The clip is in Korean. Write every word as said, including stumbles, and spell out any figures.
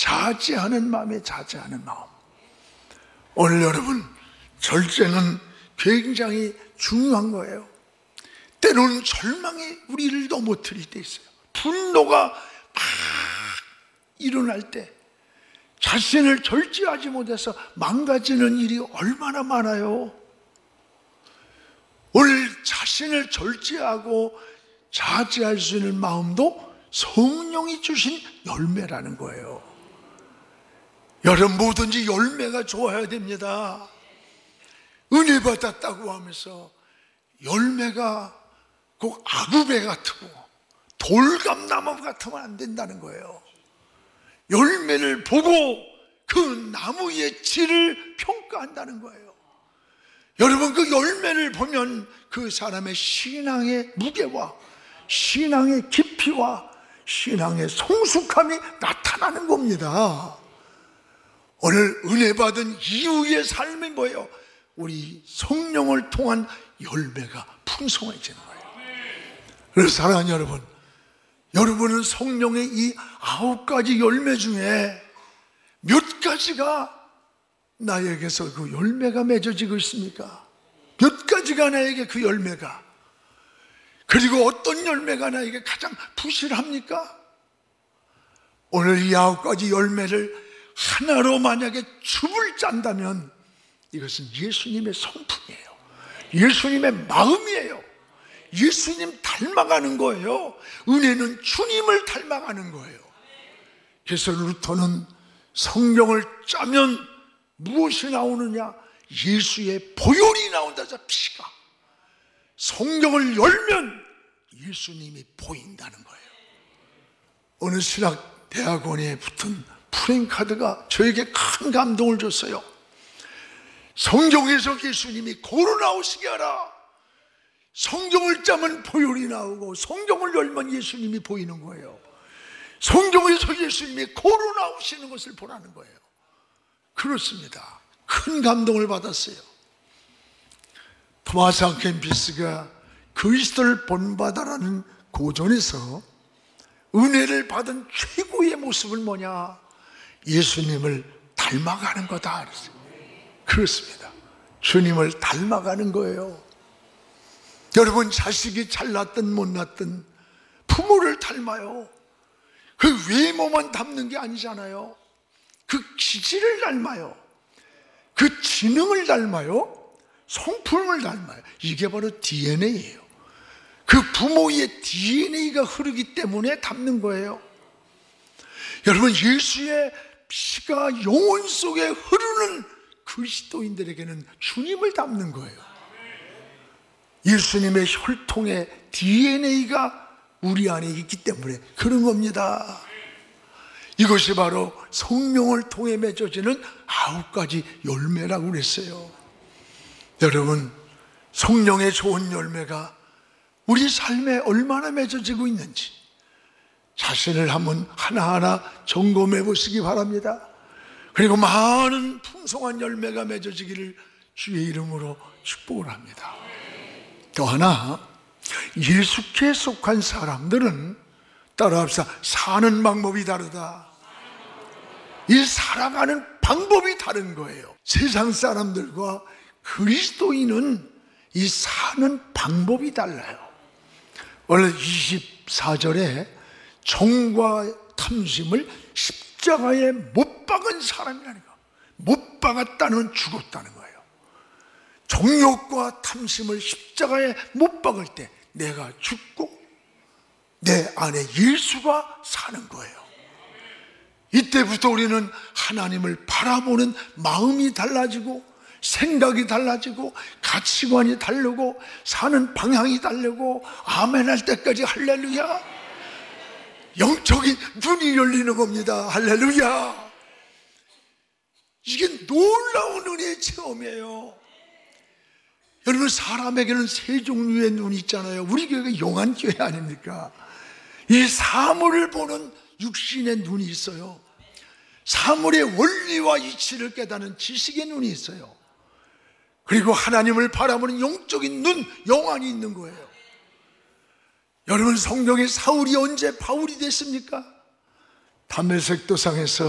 자제하는 마음에 자제하는 마음. 오늘 여러분, 절제는 굉장히 중요한 거예요. 때로는 절망이 우리를 넘어뜨릴 때 있어요. 분노가 막 일어날 때 자신을 절제하지 못해서 망가지는 일이 얼마나 많아요. 오늘 자신을 절제하고 자제할 수 있는 마음도 성령이 주신 열매라는 거예요. 여러분, 뭐든지 열매가 좋아야 됩니다. 은혜 받았다고 하면서 열매가 꼭 아구배 같고 돌감나무 같으면 안 된다는 거예요. 열매를 보고 그 나무의 질을 평가한다는 거예요. 여러분, 그 열매를 보면 그 사람의 신앙의 무게와 신앙의 깊이와 신앙의 성숙함이 나타나는 겁니다. 오늘 은혜 받은 이후의 삶이 뭐예요? 우리 성령을 통한 열매가 풍성해지는 거예요. 그래서 사랑하는 여러분, 여러분은 성령의 이 아홉 가지 열매 중에 몇 가지가 나에게서 그 열매가 맺어지고 있습니까? 몇 가지가 나에게 그 열매가, 그리고 어떤 열매가 나에게 가장 부실합니까? 오늘 이 아홉 가지 열매를 하나로 만약에 줍을 짠다면 이것은 예수님의 성품이에요. 예수님의 마음이에요. 예수님 닮아가는 거예요. 은혜는 주님을 닮아가는 거예요. 그래서 루터는 성경을 짜면 무엇이 나오느냐? 예수의 보혈이 나온다. 피가. 성경을 열면 예수님이 보인다는 거예요. 어느 신학대학원에 붙은 프랭카드가 저에게 큰 감동을 줬어요. 성경에서 예수님이 고루 나오시게 하라. 성경을 짜면 보혈이 나오고 성경을 열면 예수님이 보이는 거예요. 성경에서 예수님이 고루 나오시는 것을 보라는 거예요. 그렇습니다. 큰 감동을 받았어요. 토마스 앙켄피스가 그리스도를 본받아라는 고전에서 은혜를 받은 최고의 모습은 뭐냐? 예수님을 닮아가는 거다 그랬어요. 그렇습니다. 주님을 닮아가는 거예요. 여러분, 자식이 잘났든 못났든 부모를 닮아요. 그 외모만 닮는 게 아니잖아요. 그 기질을 닮아요. 그 지능을 닮아요. 성품을 닮아요. 이게 바로 디엔에이예요. 그 부모의 디엔에이가 흐르기 때문에 닮는 거예요. 여러분, 예수의 피가 영혼 속에 흐르는 그리스도인들에게는 주님을 닮는 거예요. 예수님의 혈통의 디엔에이가 우리 안에 있기 때문에 그런 겁니다. 이것이 바로 성령을 통해 맺어지는 아홉 가지 열매라고 그랬어요. 여러분, 성령의 좋은 열매가 우리 삶에 얼마나 맺어지고 있는지 자신을 한번 하나하나 점검해 보시기 바랍니다. 그리고 많은 풍성한 열매가 맺어지기를 주의 이름으로 축복을 합니다. 또 하나, 예수께 속한 사람들은 따라합시다. 사는 방법이 다르다. 이 살아가는 방법이 다른 거예요. 세상 사람들과 그리스도인은 이 사는 방법이 달라요. 원래 이십사 절에 정과 탐심을 십자가에 못 박은 사람이라는 거. 못 박았다는 죽었다는 거예요. 정욕과 탐심을 십자가에 못 박을 때 내가 죽고 내 안에 예수가 사는 거예요. 이때부터 우리는 하나님을 바라보는 마음이 달라지고 생각이 달라지고 가치관이 다르고 사는 방향이 다르고 아멘 할 때까지 할렐루야, 영적인 눈이 열리는 겁니다. 할렐루야. 이게 놀라운 은혜의 체험이에요. 여러분, 사람에게는 세 종류의 눈이 있잖아요. 우리 교회가 용안교회 아닙니까? 이 사물을 보는 육신의 눈이 있어요. 사물의 원리와 이치를 깨닫는 지식의 눈이 있어요. 그리고 하나님을 바라보는 영적인 눈, 영안이 있는 거예요. 여러분, 성경의 사울이 언제 바울이 됐습니까? 담메색 도상에서